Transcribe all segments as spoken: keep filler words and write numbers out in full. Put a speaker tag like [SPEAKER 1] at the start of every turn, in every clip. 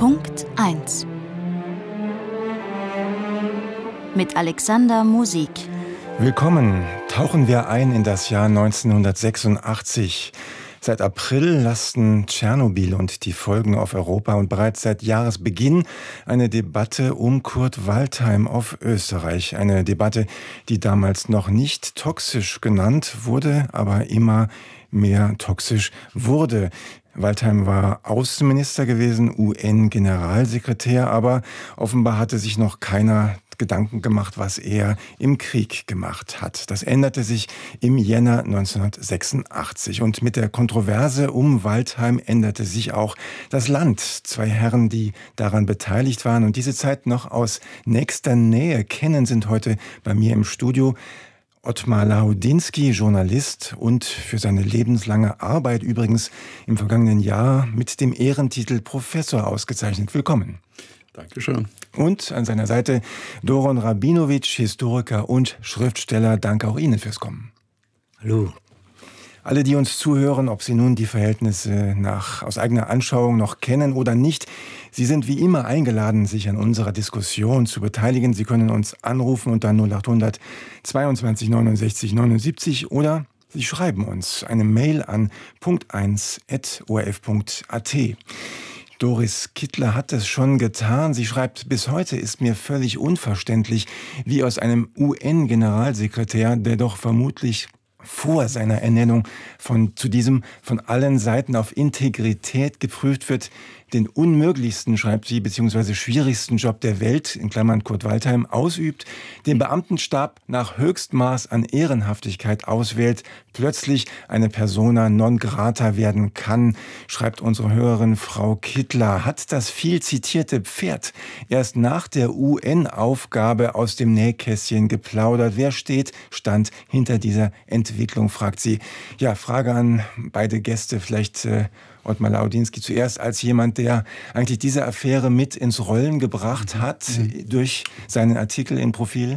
[SPEAKER 1] Punkt eins mit Alexander Musik.
[SPEAKER 2] Willkommen, tauchen wir ein in das Jahr neunzehnhundertsechsundachtzig. Seit April lasten Tschernobyl und die Folgen auf Europa und bereits seit Jahresbeginn eine Debatte um Kurt Waldheim auf Österreich. Eine Debatte, die damals noch nicht toxisch genannt wurde, aber immer mehr toxisch wurde. Waldheim war Außenminister gewesen, U N-Generalsekretär, aber offenbar hatte sich noch keiner Gedanken gemacht, was er im Krieg gemacht hat. Das änderte sich im Jänner neunzehnhundertsechsundachtzig. Und mit der Kontroverse um Waldheim änderte sich auch das Land. Zwei Herren, die daran beteiligt waren und diese Zeit noch aus nächster Nähe kennen, sind heute bei mir im Studio. Ottmar Lahudinski, Journalist und für seine lebenslange Arbeit übrigens im vergangenen Jahr mit dem Ehrentitel Professor ausgezeichnet. Willkommen.
[SPEAKER 3] Dankeschön.
[SPEAKER 2] Und an seiner Seite Doron Rabinovic, Historiker und Schriftsteller. Danke auch Ihnen fürs Kommen.
[SPEAKER 4] Hallo.
[SPEAKER 2] Alle, die uns zuhören, ob sie nun die Verhältnisse nach, aus eigener Anschauung noch kennen oder nicht, Sie sind wie immer eingeladen, sich an unserer Diskussion zu beteiligen. Sie können uns anrufen unter null achthundert zweiundzwanzig neunundsechzig neunundsiebzig oder Sie schreiben uns eine Mail an punkt eins at o r f punkt a t. Doris Kittler hat es schon getan. Sie schreibt, bis heute ist mir völlig unverständlich, wie aus einem U N-Generalsekretär, der doch vermutlich vor seiner Ernennung von, zu diesem von allen Seiten auf Integrität geprüft wird, den unmöglichsten, schreibt sie, beziehungsweise schwierigsten Job der Welt, in Klammern Kurt Waldheim, ausübt, den Beamtenstab nach Höchstmaß an Ehrenhaftigkeit auswählt, plötzlich eine Persona non grata werden kann, schreibt unsere Hörerin Frau Kittler. Hat das viel zitierte Pferd erst nach der U N-Aufgabe aus dem Nähkästchen geplaudert? Wer steht, stand hinter dieser Entwicklung, fragt sie. Ja, Frage an beide Gäste, vielleicht äh, Ottmar Lahudinski zuerst als jemand, der eigentlich diese Affäre mit ins Rollen gebracht hat mhm. durch seinen Artikel in Profil?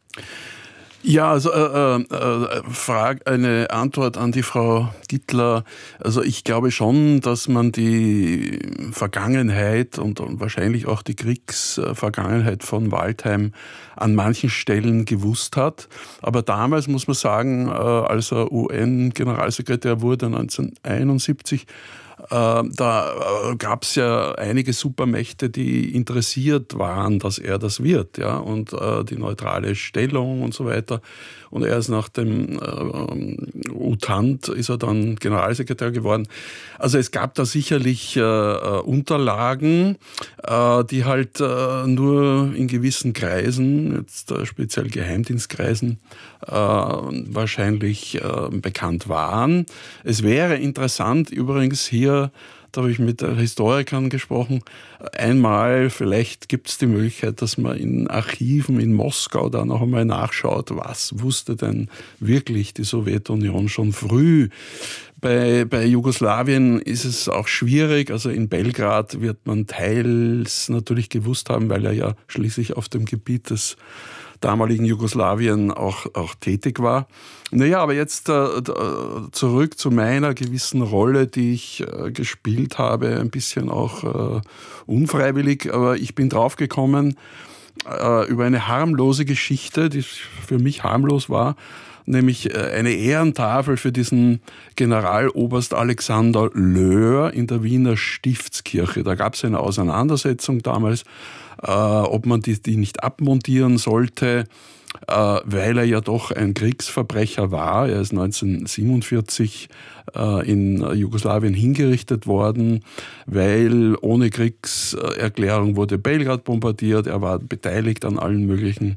[SPEAKER 3] Ja, also äh, äh, Frage, eine Antwort an die Frau Gittler. Also ich glaube schon, dass man die Vergangenheit und, und wahrscheinlich auch die Kriegsvergangenheit von Waldheim an manchen Stellen gewusst hat. Aber damals muss man sagen, äh, als er U N-Generalsekretär wurde neunzehnhunderteinundsiebzig, Äh, da äh, gab es ja einige Supermächte, die interessiert waren, dass er das wird, ja, und äh, die neutrale Stellung und so weiter. Und erst nach dem äh, U T A N T ist er dann Generalsekretär geworden. Also es gab da sicherlich äh, Unterlagen, äh, die halt äh, nur in gewissen Kreisen, jetzt äh, speziell Geheimdienstkreisen, äh, wahrscheinlich äh, bekannt waren. Es wäre interessant übrigens hier, da habe ich mit Historikern gesprochen, einmal, vielleicht gibt es die Möglichkeit, dass man in Archiven in Moskau da noch einmal nachschaut, was wusste denn wirklich die Sowjetunion schon früh. Bei, bei Jugoslawien ist es auch schwierig, also in Belgrad wird man teils natürlich gewusst haben, weil er ja schließlich auf dem Gebiet des damaligen Jugoslawien auch, auch tätig war. Naja, aber jetzt äh, zurück zu meiner gewissen Rolle, die ich äh, gespielt habe, ein bisschen auch äh, unfreiwillig, aber ich bin draufgekommen äh, über eine harmlose Geschichte, die für mich harmlos war, nämlich eine Ehrentafel für diesen Generaloberst Alexander Löhr in der Wiener Stiftskirche. Da gab es eine Auseinandersetzung damals, äh, ob man die, die nicht abmontieren sollte, äh, weil er ja doch ein Kriegsverbrecher war. Er ist neunzehnhundertsiebenundvierzig äh, in Jugoslawien hingerichtet worden, weil ohne Kriegserklärung wurde Belgrad bombardiert. Er war beteiligt an allen möglichen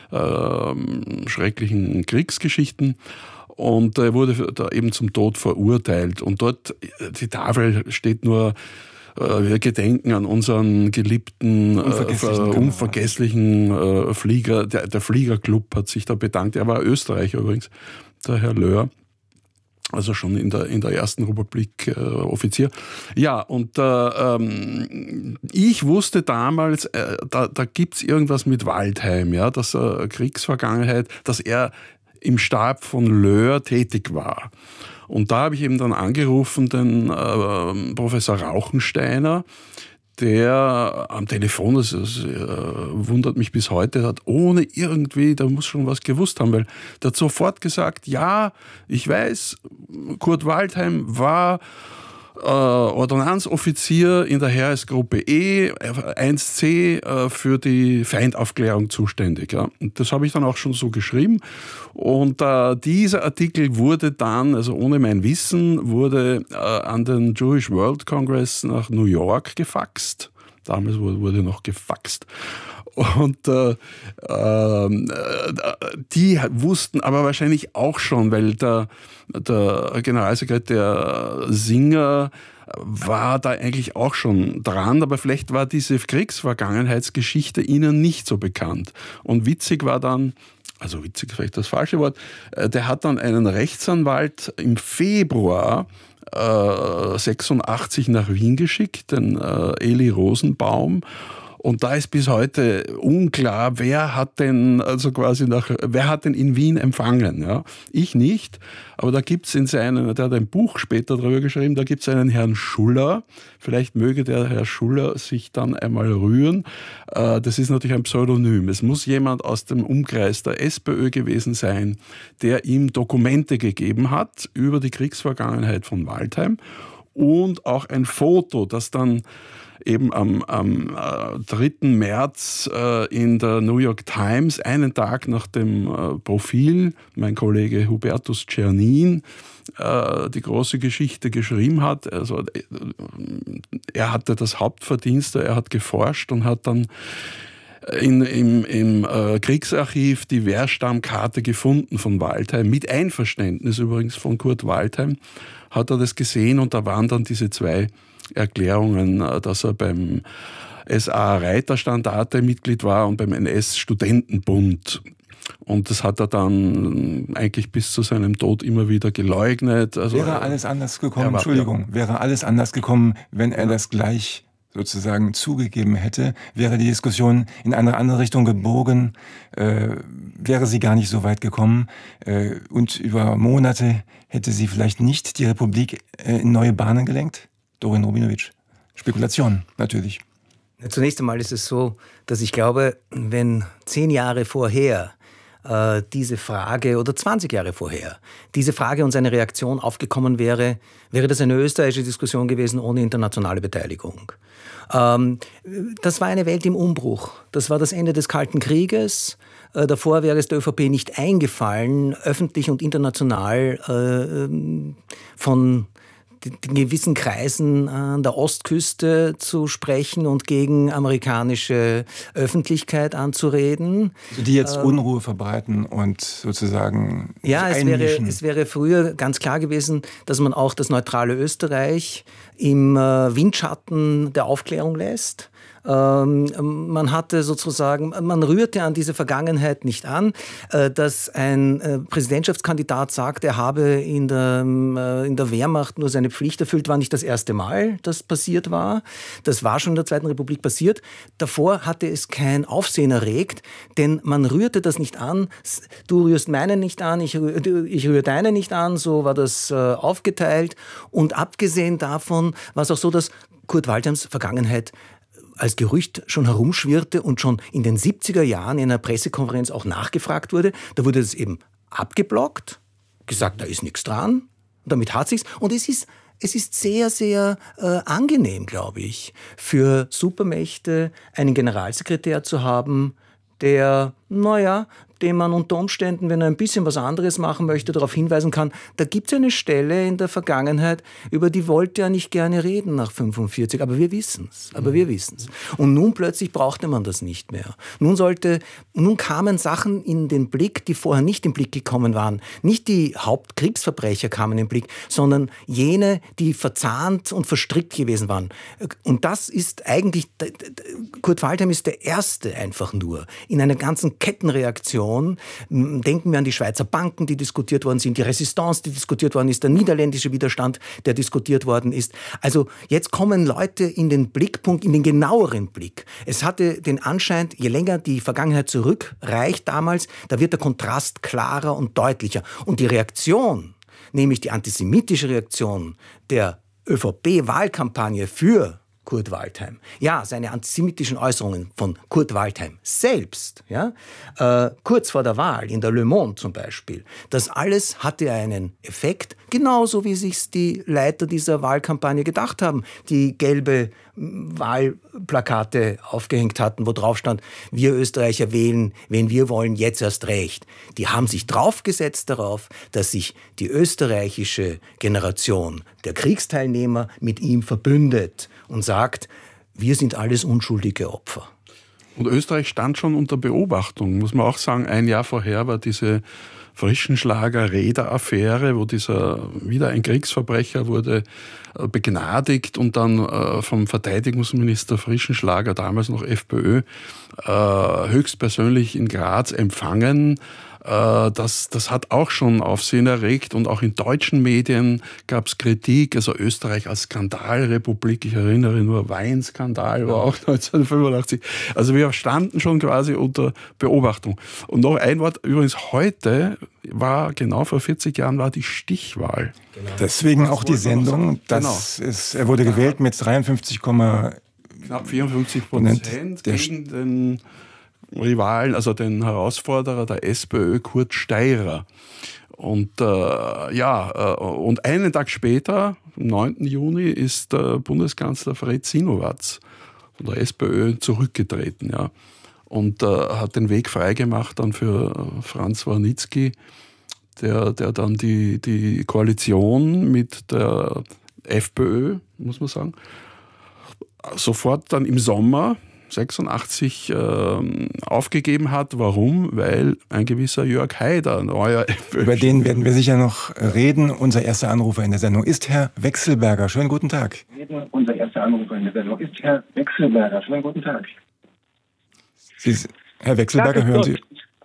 [SPEAKER 3] äh, schrecklichen Kriegsgeschichten. Und er wurde da eben zum Tod verurteilt. Und dort, die Tafel steht nur, wir gedenken an unseren geliebten, unvergesslichen, äh, unvergesslichen äh, Flieger. Der, der Fliegerclub hat sich da bedankt. Er war Österreicher übrigens, der Herr Löhr. Also schon in der, in der ersten Republik äh, Offizier. Ja, und äh, ähm, ich wusste damals, äh, da, da gibt es irgendwas mit Waldheim, ja, dass äh, Kriegsvergangenheit, dass er im Stab von Löhr tätig war. Und da habe ich eben dann angerufen, den äh, Professor Rauchensteiner, der am Telefon, das, das äh, wundert mich bis heute, hat ohne irgendwie, da muss schon was gewusst haben, weil der hat sofort gesagt, ja, ich weiß, Kurt Waldheim war äh, Ordonnanzoffizier in der Heeresgruppe E, eins C, äh, für die Feindaufklärung zuständig. Ja. Und das habe ich dann auch schon so geschrieben. Und äh, dieser Artikel wurde dann, also ohne mein Wissen, wurde äh, an den Jewish World Congress nach New York gefaxt. Damals wurde, wurde noch gefaxt. Und äh, äh, die wussten aber wahrscheinlich auch schon, weil der, der Generalsekretär Singer war da eigentlich auch schon dran, aber vielleicht war diese Kriegsvergangenheitsgeschichte ihnen nicht so bekannt. Und witzig war dann, also witzig ist vielleicht das falsche Wort, der hat dann einen Rechtsanwalt im Februar äh, sechsundachtzig nach Wien geschickt, den äh, Eli Rosenbaum. Und da ist bis heute unklar, wer hat denn also quasi nach, wer hat denn in Wien empfangen? Ja? Ich nicht, aber da gibt es in seinem, der hat ein Buch später darüber geschrieben, da gibt es einen Herrn Schuller. Vielleicht möge der Herr Schuller sich dann einmal rühren. Das ist natürlich ein Pseudonym. Es muss jemand aus dem Umkreis der SPÖ gewesen sein, der ihm Dokumente gegeben hat über die Kriegsvergangenheit von Waldheim und auch ein Foto, das dann eben am, am äh, dritten März äh, in der New York Times, einen Tag nach dem äh, Profil, mein Kollege Hubertus Czernin äh, die große Geschichte geschrieben hat. Also, äh, er hatte das Hauptverdienst, er hat geforscht und hat dann in, im, im äh, Kriegsarchiv die Wehrstammkarte gefunden von Waldheim, mit Einverständnis übrigens von Kurt Waldheim, hat er das gesehen und da waren dann diese zwei Erklärungen, dass er beim S A-Reiterstandarte Mitglied war und beim N S-Studentenbund. Und das hat er dann eigentlich bis zu seinem Tod immer wieder geleugnet. Also,
[SPEAKER 2] wäre alles anders gekommen,
[SPEAKER 3] war,
[SPEAKER 2] Entschuldigung,
[SPEAKER 3] ja.
[SPEAKER 2] wäre alles anders gekommen, wenn er das gleich sozusagen zugegeben hätte, wäre die Diskussion in eine andere Richtung gebogen, äh, wäre sie gar nicht so weit gekommen äh, und über Monate hätte sie vielleicht nicht die Republik äh, in neue Bahnen gelenkt? Dorin Rubinowitsch. Spekulation, natürlich.
[SPEAKER 4] Zunächst einmal ist es so, dass ich glaube, wenn zehn Jahre vorher äh, diese Frage oder zwanzig Jahre vorher diese Frage und seine Reaktion aufgekommen wäre, wäre das eine österreichische Diskussion gewesen ohne internationale Beteiligung. Ähm, das war eine Welt im Umbruch. Das war das Ende des Kalten Krieges. Äh, davor wäre es der ÖVP nicht eingefallen, öffentlich und international äh, von in gewissen Kreisen an der Ostküste zu sprechen und gegen amerikanische Öffentlichkeit anzureden.
[SPEAKER 2] Die jetzt Unruhe verbreiten und sozusagen
[SPEAKER 4] ja, es wäre, es wäre früher ganz klar gewesen, dass man auch das neutrale Österreich im Windschatten der Aufklärung lässt. Ähm, man hatte sozusagen, man rührte an diese Vergangenheit nicht an, äh, dass ein äh, Präsidentschaftskandidat sagt, er habe in der, äh, in der Wehrmacht nur seine Pflicht erfüllt, war nicht das erste Mal, das passiert war. Das war schon in der Zweiten Republik passiert. Davor hatte es kein Aufsehen erregt, denn man rührte das nicht an. Du rührst meinen nicht an, ich, rühr, ich rühre deinen nicht an, so war das äh, aufgeteilt. Und abgesehen davon war es auch so, dass Kurt Waldheims Vergangenheit als Gerücht schon herumschwirrte und schon in den siebziger Jahren in einer Pressekonferenz auch nachgefragt wurde. Da wurde es eben abgeblockt, gesagt, da ist nichts dran. Und damit hat sich's. Und es ist, es ist sehr, sehr äh, angenehm, glaube ich, für Supermächte einen Generalsekretär zu haben, der, naja, dem man unter Umständen, wenn er ein bisschen was anderes machen möchte, darauf hinweisen kann, da gibt es eine Stelle in der Vergangenheit, über die wollte er nicht gerne reden nach fünfundvierzig, aber wir wissen es, aber wir wissen es. Und nun plötzlich brauchte man das nicht mehr. Nun sollte, nun kamen Sachen in den Blick, die vorher nicht im Blick gekommen waren. Nicht die Hauptkriegsverbrecher kamen in den Blick, sondern jene, die verzahnt und verstrickt gewesen waren. Und das ist eigentlich, Kurt Waldheim ist der Erste einfach nur in einer ganzen Kettenreaktion. Denken wir an die Schweizer Banken, die diskutiert worden sind, die Resistance, die diskutiert worden ist, der niederländische Widerstand, der diskutiert worden ist. Also jetzt kommen Leute in den Blickpunkt, in den genaueren Blick. Es hatte den Anschein, je länger die Vergangenheit zurückreicht damals, da wird der Kontrast klarer und deutlicher. Und die Reaktion, nämlich die antisemitische Reaktion der ÖVP-Wahlkampagne für Kurt Waldheim. Ja, seine antisemitischen Äußerungen von Kurt Waldheim selbst, ja, äh, kurz vor der Wahl, in der Le Monde zum Beispiel, das alles hatte einen Effekt, genauso wie sich die Leiter dieser Wahlkampagne gedacht haben, die gelbe Wahlplakate aufgehängt hatten, wo drauf stand, wir Österreicher wählen, wen wir wollen, jetzt erst recht. Die haben sich draufgesetzt darauf, dass sich die österreichische Generation der Kriegsteilnehmer mit ihm verbündet und sagt, wir sind alles unschuldige Opfer.
[SPEAKER 3] Und Österreich stand schon unter Beobachtung, muss man auch sagen. Ein Jahr vorher war diese Frischenschlager-Räder-Affäre, wo dieser wieder ein Kriegsverbrecher wurde begnadigt und dann vom Verteidigungsminister Frischenschlager, damals noch FPÖ, höchstpersönlich in Graz empfangen. Das, das hat auch schon Aufsehen erregt und auch in deutschen Medien gab es Kritik, also Österreich als Skandalrepublik, ich erinnere nur, Weinskandal war auch neunzehnhundertfünfundachtzig. Also wir standen schon quasi unter Beobachtung. Und noch ein Wort, übrigens heute war, genau vor vierzig Jahren war die Stichwahl.
[SPEAKER 2] Genau. Deswegen auch die Sendung, das genau. ist, er wurde gewählt mit dreiundfünfzig, knapp
[SPEAKER 3] vierundfünfzig Prozent gegen den Rivalen, also den Herausforderer der SPÖ, Kurt Steirer. Und äh, ja, äh, und einen Tag später, am neunten Juni, ist der Bundeskanzler Fred Sinowatz von der SPÖ zurückgetreten, ja. Und äh, hat den Weg freigemacht dann für Franz Warnicki, der, der dann die, die Koalition mit der FPÖ, muss man sagen, sofort dann im Sommer sechsundachtzig äh, aufgegeben hat. Warum? Weil ein gewisser Jörg Haider, neuer FPÖ.
[SPEAKER 2] Über den werden wir sicher noch reden. Unser erster Anrufer in der Sendung ist Herr Wechselberger. Schönen guten Tag.
[SPEAKER 5] Unser erster Anrufer in der Sendung ist Herr Wechselberger. Schönen guten Tag.
[SPEAKER 2] Sie, Herr Wechselberger,
[SPEAKER 5] ja,
[SPEAKER 2] hören Sie...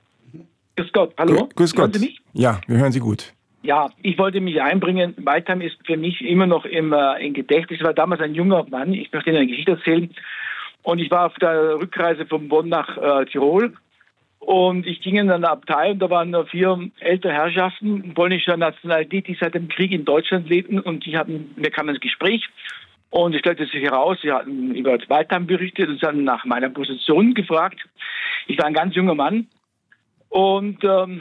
[SPEAKER 5] Grüß Gott, hallo?
[SPEAKER 2] Grüß Gott.
[SPEAKER 5] Hören Sie mich?
[SPEAKER 2] Ja, wir hören Sie gut.
[SPEAKER 5] Ja, ich wollte mich einbringen. Waldheim ist für mich immer noch im, äh, im Gedächtnis. Ich war damals ein junger Mann. Ich möchte Ihnen eine Geschichte erzählen. Und ich war auf der Rückreise von Bonn nach äh, Tirol. Und ich ging in eine Abtei und da waren vier ältere Herrschaften polnischer Nationalität, die seit dem Krieg in Deutschland lebten. Und die hatten, wir kamen ins Gespräch. Und es stellte sich heraus, sie hatten über Waldheim berichtet und sie haben nach meiner Position gefragt. Ich war ein ganz junger Mann. Und ähm,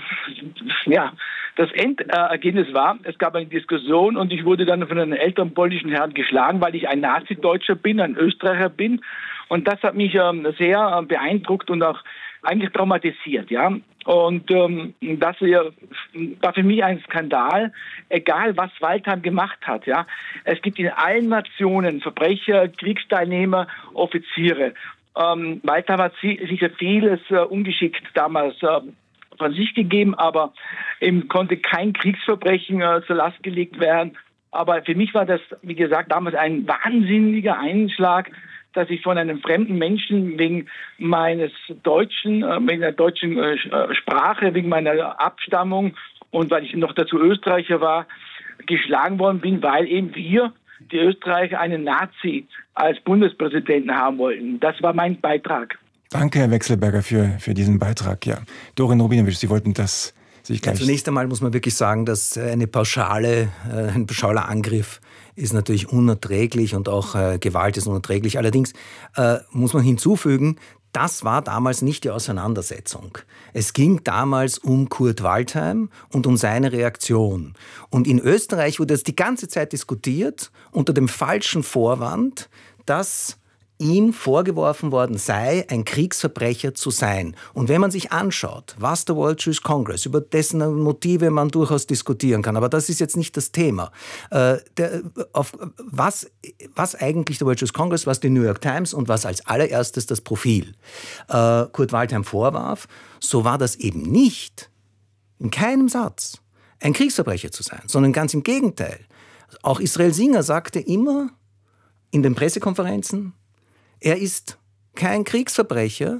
[SPEAKER 5] ja, das Endergebnis war, es gab eine Diskussion und ich wurde dann von einem älteren polnischen Herrn geschlagen, weil ich ein Nazi-Deutscher bin, ein Österreicher bin. Und das hat mich ähm, sehr beeindruckt und auch eigentlich traumatisiert, ja. Und ähm, das hier war für mich ein Skandal, egal was Waldheim gemacht hat, ja. Es gibt in allen Nationen Verbrecher, Kriegsteilnehmer, Offiziere. Ähm, Waldheim hat sicher vieles äh, ungeschickt damals äh, von sich gegeben, aber eben konnte kein Kriegsverbrechen äh, zur Last gelegt werden. Aber für mich war das, wie gesagt, damals ein wahnsinniger Einschlag, dass ich von einem fremden Menschen wegen meines deutschen, äh, wegen der deutschen äh, Sprache, wegen meiner Abstammung und weil ich noch dazu Österreicher war, geschlagen worden bin, weil eben wir, die Österreicher, einen Nazi als Bundespräsidenten haben wollten. Das war mein Beitrag.
[SPEAKER 2] Danke, Herr Wechselberger, für, für diesen Beitrag. Ja. Dorin Rubinowitsch, Sie wollten das sich gleich...
[SPEAKER 4] Ja, zunächst einmal muss man wirklich sagen, dass eine pauschale, ein pauschaler Angriff ist natürlich unerträglich und auch äh, Gewalt ist unerträglich. Allerdings äh, muss man hinzufügen, das war damals nicht die Auseinandersetzung. Es ging damals um Kurt Waldheim und um seine Reaktion. Und in Österreich wurde das die ganze Zeit diskutiert unter dem falschen Vorwand, dass ihm vorgeworfen worden sei, ein Kriegsverbrecher zu sein. Und wenn man sich anschaut, was der World Jewish Congress, über dessen Motive man durchaus diskutieren kann, aber das ist jetzt nicht das Thema, äh, der, auf was, was eigentlich der World Jewish Congress, was die New York Times und was als allererstes das Profil äh, Kurt Waldheim vorwarf, so war das eben nicht, in keinem Satz, ein Kriegsverbrecher zu sein, sondern ganz im Gegenteil. Auch Israel Singer sagte immer in den Pressekonferenzen, er ist kein Kriegsverbrecher,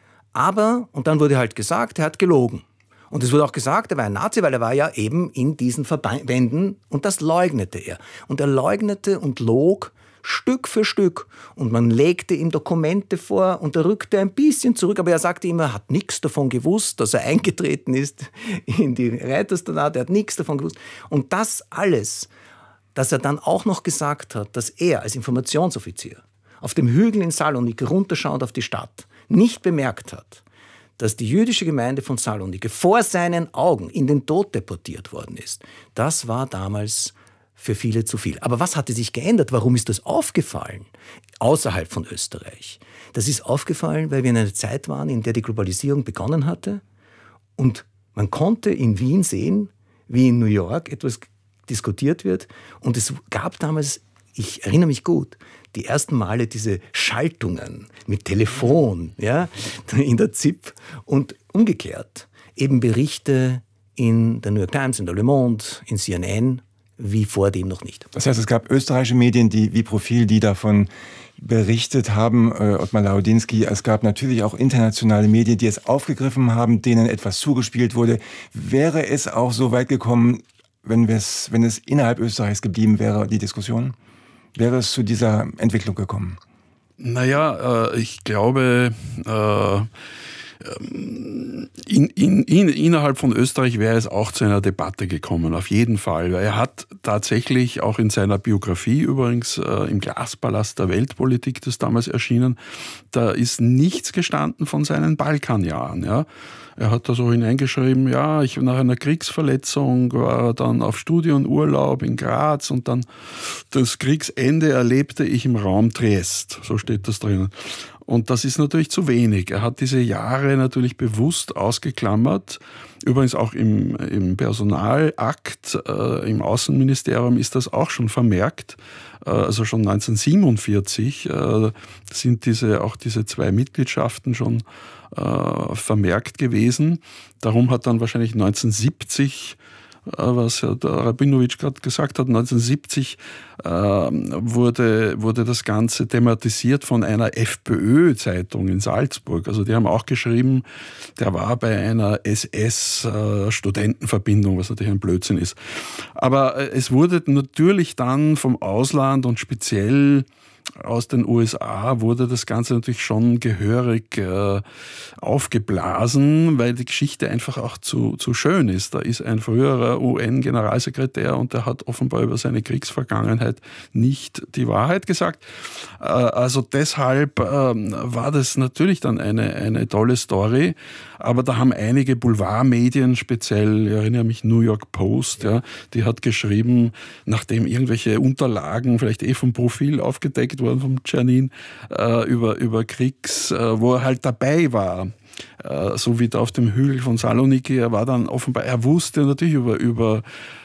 [SPEAKER 4] aber, und dann wurde halt gesagt, er hat gelogen. Und es wurde auch gesagt, er war ein Nazi, weil er war ja eben in diesen Verbänden und das leugnete er. Und er leugnete und log Stück für Stück. Und man legte ihm Dokumente vor und er rückte ein bisschen zurück, aber er sagte immer, er hat nichts davon gewusst, dass er eingetreten ist in die Reitersternate, er hat nichts davon gewusst. Und das alles, dass er dann auch noch gesagt hat, dass er als Informationsoffizier auf dem Hügel in Saloniki runterschauend auf die Stadt nicht bemerkt hat, dass die jüdische Gemeinde von Saloniki vor seinen Augen in den Tod deportiert worden ist, das war damals für viele zu viel. Aber was hatte sich geändert? Warum ist das aufgefallen außerhalb von Österreich? Das ist aufgefallen, weil wir in einer Zeit waren, in der die Globalisierung begonnen hatte und man konnte in Wien sehen, wie in New York etwas diskutiert wird. Und es gab damals, ich erinnere mich gut, die ersten Male diese Schaltungen mit Telefon, ja, in der Z I P und umgekehrt eben Berichte in der New York Times, in der Le Monde, in C N N, wie vor dem noch nicht.
[SPEAKER 2] Das heißt, es gab österreichische Medien, die wie Profil, die davon berichtet haben, äh, Ottmar Laudinski. Es gab natürlich auch internationale Medien, die es aufgegriffen haben, denen etwas zugespielt wurde. Wäre es auch so weit gekommen, wenn, es, wenn es innerhalb Österreichs geblieben wäre, die Diskussion? Wäre es zu dieser Entwicklung gekommen?
[SPEAKER 3] Naja, äh, ich glaube, äh, in, in, in, innerhalb von Österreich wäre es auch zu einer Debatte gekommen, auf jeden Fall. Er hat tatsächlich auch in seiner Biografie übrigens äh, im Glaspalast der Weltpolitik, das damals erschienen, da ist nichts gestanden von seinen Balkanjahren. Ja. Er hat da so hineingeschrieben, ja, ich nach einer Kriegsverletzung war dann auf Studienurlaub in Graz und dann das Kriegsende erlebte ich im Raum Triest. So steht das drinnen. Und das ist natürlich zu wenig. Er hat diese Jahre natürlich bewusst ausgeklammert. Übrigens auch im, im Personalakt, äh, im Außenministerium ist das auch schon vermerkt. Äh, also schon neunzehnhundertsiebenundvierzig äh, sind diese, auch diese zwei Mitgliedschaften schon äh, vermerkt gewesen. Darum hat dann wahrscheinlich neunzehnhundertsiebzig, was ja der Rabinowitsch gerade gesagt hat, neunzehnhundertsiebzig äh, wurde, wurde das Ganze thematisiert von einer FPÖ-Zeitung in Salzburg. Also die haben auch geschrieben, der war bei einer S S-Studentenverbindung, was natürlich ein Blödsinn ist. Aber es wurde natürlich dann vom Ausland und speziell aus den U S A wurde das Ganze natürlich schon gehörig äh, aufgeblasen, weil die Geschichte einfach auch zu, zu schön ist. Da ist ein früherer U N-Generalsekretär und der hat offenbar über seine Kriegsvergangenheit nicht die Wahrheit gesagt. Äh, also deshalb äh, war das natürlich dann eine, eine tolle Story. Aber da haben einige Boulevardmedien, speziell, ich erinnere mich, New York Post, ja, die hat geschrieben, nachdem irgendwelche Unterlagen, vielleicht eh vom Profil aufgedeckt wurden, vom Czernin, äh, über, über Kriegs, äh, wo er halt dabei war. Äh, so wie da auf dem Hügel von Saloniki, er war dann offenbar, er wusste natürlich über, über